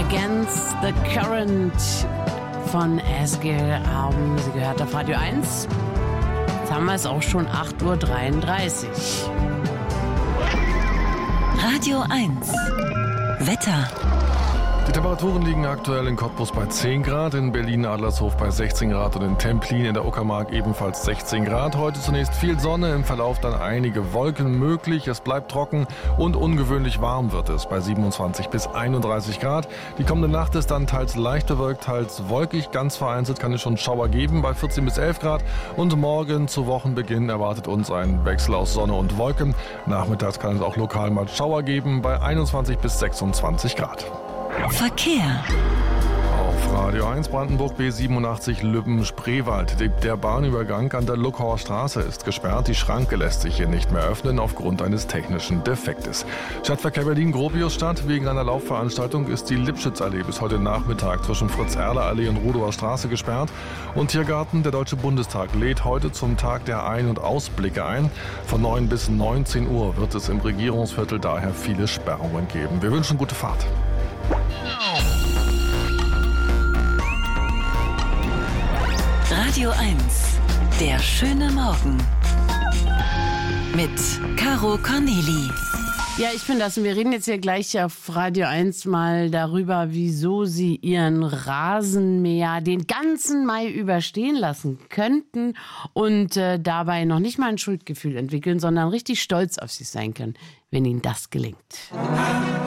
Against the Current von Asgil haben Sie gehört auf Radio 1. Jetzt haben wir es auch schon 8:33 Uhr. Radio 1 Wetter. Die Temperaturen liegen aktuell in Cottbus bei 10 Grad, in Berlin-Adlershof bei 16 Grad und in Templin in der Uckermark ebenfalls 16 Grad. Heute zunächst viel Sonne, im Verlauf dann einige Wolken möglich. Es bleibt trocken und ungewöhnlich warm wird es bei 27 bis 31 Grad. Die kommende Nacht ist dann teils leicht bewölkt, teils wolkig. Ganz vereinzelt kann es schon Schauer geben bei 14 bis 11 Grad. Und morgen zu Wochenbeginn erwartet uns ein Wechsel aus Sonne und Wolken. Nachmittags kann es auch lokal mal Schauer geben bei 21 bis 26 Grad. Verkehr. Auf Radio 1 Brandenburg B87 Lübben-Spreewald. Der Bahnübergang an der Luckauer Straße ist gesperrt. Die Schranke lässt sich hier nicht mehr öffnen aufgrund eines technischen Defektes. Stadtverkehr Berlin-Gropiusstadt. Wegen einer Laufveranstaltung ist die Lipschitzallee bis heute Nachmittag zwischen Fritz-Erler-Allee und Rudower Straße gesperrt. Und Tiergarten, der Deutsche Bundestag lädt heute zum Tag der Ein- und Ausblicke ein. Von 9 bis 19 Uhr wird es im Regierungsviertel daher viele Sperrungen geben. Wir wünschen gute Fahrt. Radio 1, der schöne Morgen. Mit Caro Corneli. Ja, ich finde das. Und wir reden jetzt hier gleich auf Radio 1 mal darüber, wieso Sie Ihren Rasenmäher den ganzen Mai überstehen lassen könnten und dabei noch nicht mal ein Schuldgefühl entwickeln, sondern richtig stolz auf sich sein können, wenn Ihnen das gelingt.